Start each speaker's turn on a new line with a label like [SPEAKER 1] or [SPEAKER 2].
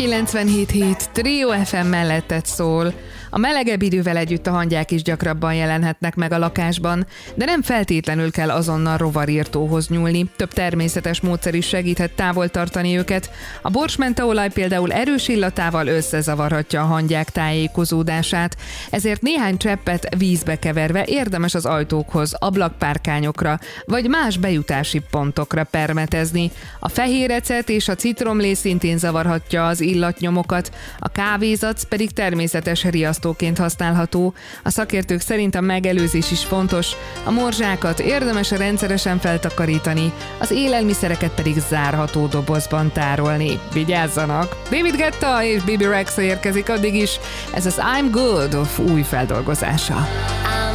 [SPEAKER 1] 97.7 Trio FM mellettet szól. A melegebb idővel együtt a hangyák is gyakrabban jelenhetnek meg a lakásban, de nem feltétlenül kell azonnal rovarírtóhoz nyúlni. Több természetes módszer is segíthet távol tartani őket. A borsmentaolaj például erős illatával összezavarhatja a hangyák tájékozódását, ezért néhány cseppet vízbe keverve érdemes az ajtókhoz, ablakpárkányokra vagy más bejutási pontokra permetezni. A fehér ecet és a citromlé szintén zavarhatja az illatnyomokat, a kávézac pedig természetes riasztóként használható. A szakértők szerint a megelőzés is fontos, a morzsákat érdemes rendszeresen feltakarítani, az élelmiszereket pedig zárható dobozban tárolni. Vigyázzanak! David Guetta és Bibi Rexha érkezik addig is, ez az I'm Good új feldolgozása.